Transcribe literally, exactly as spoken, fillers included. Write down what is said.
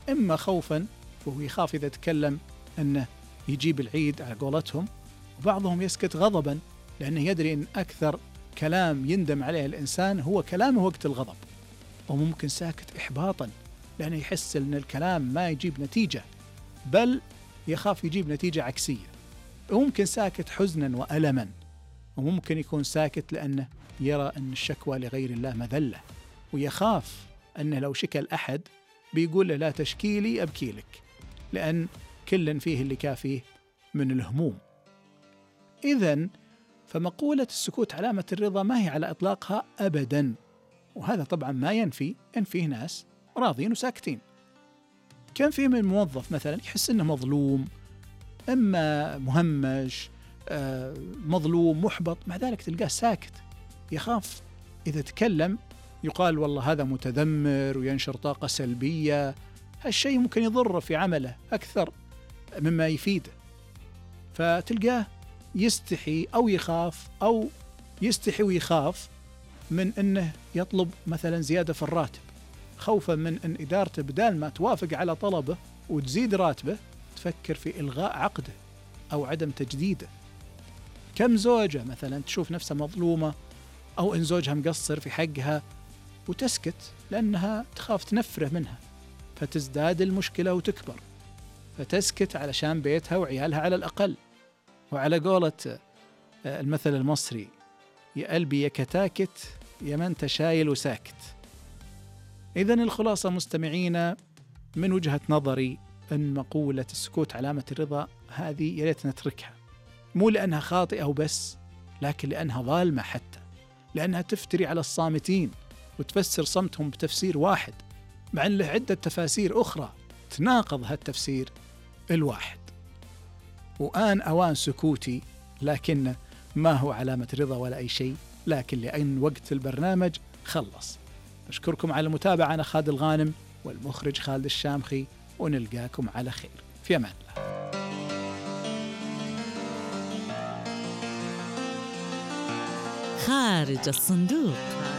إما خوفا، وهو يخاف إذا تكلم أنه يجيب العيد على قولتهم، وبعضهم يسكت غضبا لأنه يدري أن أكثر كلام يندم عليه الإنسان هو كلامه وقت الغضب. وممكن ساكت إحباطا لأنه يحس أن الكلام ما يجيب نتيجة، بل يخاف يجيب نتيجة عكسية. وممكن ساكت حزنا وألما، وممكن يكون ساكت لأنه يرى أن الشكوى لغير الله مذلة، ويخاف أنه لو شكى الأحد بيقول له لا تشكيلي أبكي لك، لأن كل فيه اللي كافيه من الهموم. إذن فمقولة السكوت علامة الرضا ما هي على إطلاقها أبدا، وهذا طبعا ما ينفي أن فيه ناس راضين وساكتين. كان فيه من موظف مثلا يحس أنه مظلوم، إما مهمش، مظلوم، محبط، مع ذلك تلقاه ساكت، يخاف إذا تكلم يقال والله هذا متذمر وينشر طاقة سلبية، هالشيء ممكن يضره في عمله أكثر مما يفيده. فتلقاه يستحي أو يخاف، أو يستحي ويخاف من أنه يطلب مثلا زيادة في الراتب، خوفا من أن إدارته بدال ما توافق على طلبه وتزيد راتبه تفكر في إلغاء عقده أو عدم تجديده. كم زوجة مثلا تشوف نفسها مظلومة، أو إن زوجها مقصر في حقها وتسكت لأنها تخاف تنفره منها، فتزداد المشكلة وتكبر، فتسكت علشان بيتها وعيالها على الأقل. وعلى قولة المثل المصري، يا قلبي يا كتاكت يا من تشايل وساكت. إذن الخلاصة مستمعينا من وجهة نظري أن مقولة السكوت علامة الرضا هذه يا ريت نتركها، مو لأنها خاطئة وبس، لكن لأنها ظالمة، حتى لأنها تفتري على الصامتين وتفسر صمتهم بتفسير واحد، مع أن له عدة تفاسير أخرى تناقض هالتفسير الواحد. وآن أوان سكوتي، لكن ما هو علامة رضا ولا أي شيء، لكن لأن وقت البرنامج خلص. أشكركم على المتابعة. أنا خالد الغانم والمخرج خالد الشامخي، ونلقاكم على خير، في أمان الله. خارج الصندوق.